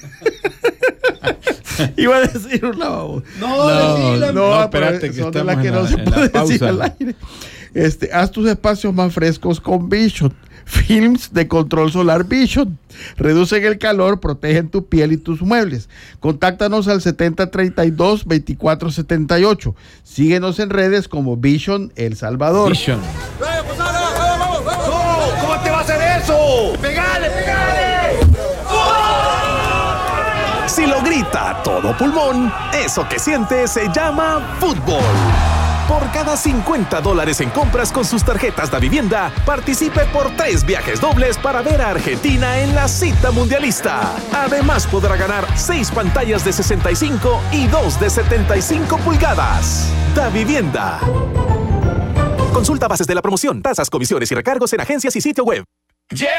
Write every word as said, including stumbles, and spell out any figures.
Iba a decir una babosa. No, no, no, no, espérate, que son de estamos las que en no la- se en la puede decir pausa. al aire. Este, haz tus espacios más frescos con Vision. Films de control solar Vision. Reducen el calor, protegen tu piel y tus muebles. Contáctanos al setenta treinta y dos veinticuatro setenta y ocho. Síguenos en redes como Vision El Salvador. Vision. ¿Cómo te va a hacer eso? ¡Pegale, pegale! Si lo grita a todo pulmón, eso que siente se llama fútbol. Por cada cincuenta dólares en compras con sus tarjetas de vivienda, participe por tres viajes dobles para ver a Argentina en la cita mundialista. Además podrá ganar seis pantallas de sesenta y cinco y dos de setenta y cinco pulgadas. Da Vivienda. Consulta bases de la promoción, tasas, comisiones y recargos en agencias y sitio web.